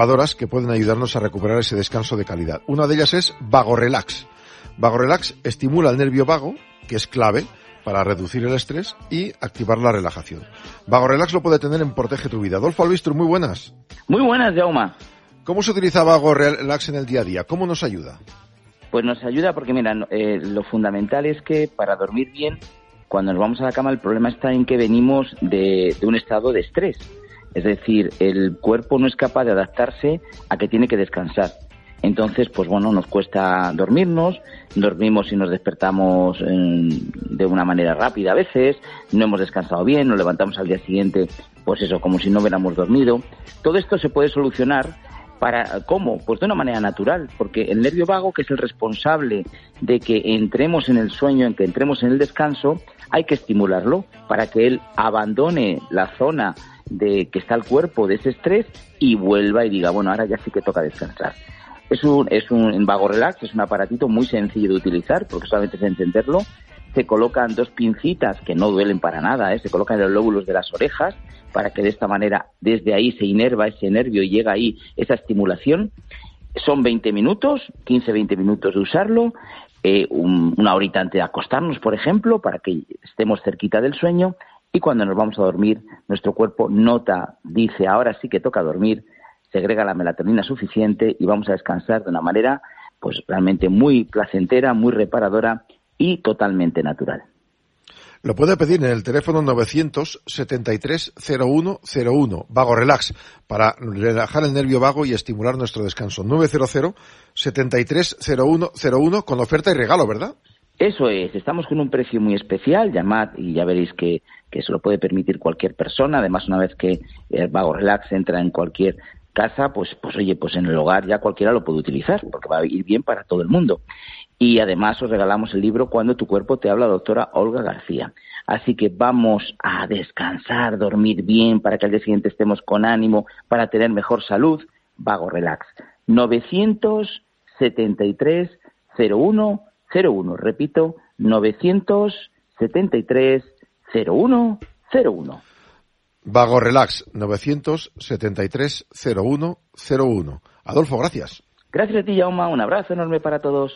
que pueden ayudarnos a recuperar ese descanso de calidad. Una de ellas es VagoRelax. VagoRelax estimula el nervio vago, que es clave para reducir el estrés y activar la relajación. VagoRelax lo puede tener en Protege tu Vida. Adolfo Albistur, muy buenas. Muy buenas, Jaume. ¿Cómo se utiliza VagoRelax en el día a día? ¿Cómo nos ayuda? Pues nos ayuda porque, mira, lo fundamental es que para dormir bien, cuando nos vamos a la cama, el problema está en que venimos de un estado de estrés. Es decir, el cuerpo no es capaz de adaptarse a que tiene que descansar. Entonces, pues bueno, nos cuesta dormirnos y nos despertamos de una manera rápida a veces, no hemos descansado bien, nos levantamos al día siguiente, pues eso, como si no hubiéramos dormido. Todo esto se puede solucionar ¿cómo? Pues de una manera natural, porque el nervio vago, que es el responsable de que entremos en el sueño, en que entremos en el descanso, hay que estimularlo para que él abandone la zona de que está el cuerpo de ese estrés y vuelva y diga, bueno, ahora ya sí que toca descansar. En VagoRelax es un aparatito muy sencillo de utilizar, porque solamente es encenderlo. Se colocan 2 pincitas que no duelen para nada, se colocan en los lóbulos de las orejas para que de esta manera desde ahí se inerva ese nervio y llega ahí esa estimulación. Son 20 minutos, 15-20 minutos de usarlo, una horita antes de acostarnos, por ejemplo, para que estemos cerquita del sueño, y cuando nos vamos a dormir, nuestro cuerpo dice, ahora sí que toca dormir, segrega la melatonina suficiente y vamos a descansar de una manera pues realmente muy placentera, muy reparadora y totalmente natural. Lo puede pedir en el teléfono 900-73-0101, VagoRelax, para relajar el nervio vago y estimular nuestro descanso. 900-73-0101, con oferta y regalo, ¿verdad? Eso es, estamos con un precio muy especial, llamad y ya veréis que se lo puede permitir cualquier persona. Además, una vez que el VagoRelax entra en cualquier casa, pues oye, pues en el hogar ya cualquiera lo puede utilizar, porque va a ir bien para todo el mundo. Y además os regalamos el libro Cuando tu cuerpo te habla, doctora Olga García. Así que vamos a descansar, dormir bien, para que al día siguiente estemos con ánimo, para tener mejor salud. VagoRelax. 973-0101. Repito, 973-0101. VagoRelax, 973-0101. Adolfo, gracias. Gracias a ti, Jaume. Un abrazo enorme para todos.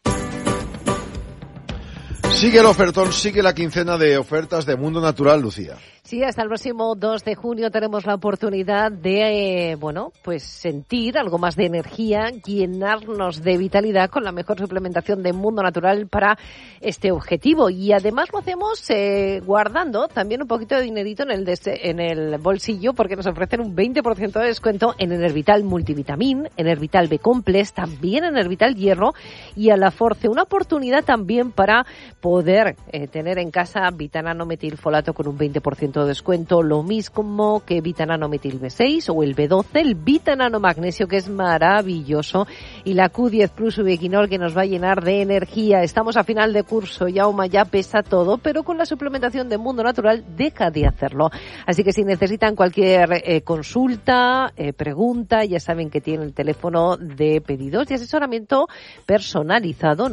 Sigue el ofertón, sigue la quincena de ofertas de Mundo Natural, Lucía. Sí, hasta el próximo 2 de junio tenemos la oportunidad de, pues sentir algo más de energía, llenarnos de vitalidad con la mejor suplementación de Mundo Natural para este objetivo. Y además lo hacemos guardando también un poquito de dinerito en el bolsillo, porque nos ofrecen un 20% de descuento en Enervital Multivitamin, Enervital B-Complex, también Enervital Hierro y Alaforce. Una oportunidad también para poder tener en casa Vitanano metilfolato con un 20% de descuento, lo mismo que Vitanano metil B6 o el B12, el Vitanano magnesio, que es maravilloso, y la Q10 Plus Ubiquinol, que nos va a llenar de energía. Estamos a final de curso, Jaume, ya pesa todo, pero con la suplementación de Mundo Natural deja de hacerlo. Así que si necesitan cualquier consulta, pregunta, ya saben que tiene el teléfono de pedidos y asesoramiento personalizado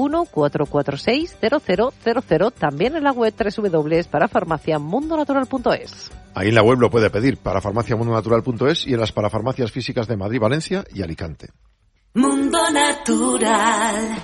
91-446-0000, también en la web www.parafarmaciamundonatural.es. Ahí en la web lo puede pedir, parafarmaciamundonatural.es, y en las parafarmacias físicas de Madrid, Valencia y Alicante. Mundo Natural.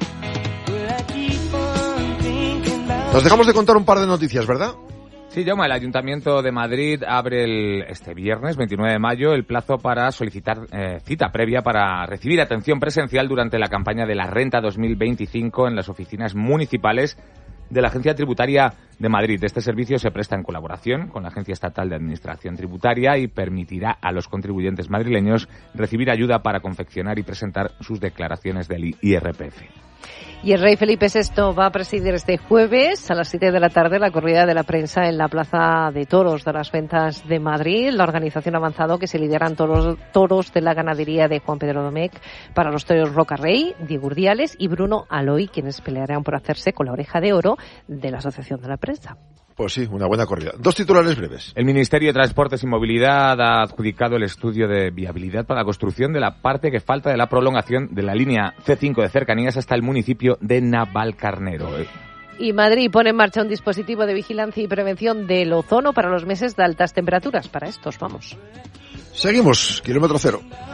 Nos dejamos de contar un par de noticias, ¿verdad? Sí, Jaume, el Ayuntamiento de Madrid abre este viernes, 29 de mayo, el plazo para solicitar cita previa para recibir atención presencial durante la campaña de la Renta 2025 en las oficinas municipales de la Agencia Tributaria de Madrid. Este servicio se presta en colaboración con la Agencia Estatal de Administración Tributaria y permitirá a los contribuyentes madrileños recibir ayuda para confeccionar y presentar sus declaraciones del IRPF. Y el rey Felipe VI va a presidir este jueves a las 7 de la tarde la corrida de la prensa en la Plaza de Toros de las Ventas de Madrid. La organización ha avanzado que se lideran toros de la ganadería de Juan Pedro Domecq para los toros Roca Rey, Diego Urdiales y Bruno Aloy, quienes pelearán por hacerse con la oreja de oro de la Asociación de la Prensa. Pues sí, una buena corrida. Dos titulares breves. El Ministerio de Transportes y Movilidad ha adjudicado el estudio de viabilidad para la construcción de la parte que falta de la prolongación de la línea C5 de cercanías hasta el municipio de Navalcarnero. Y Madrid pone en marcha un dispositivo de vigilancia y prevención del ozono para los meses de altas temperaturas. Para estos, vamos. Seguimos, kilómetro cero.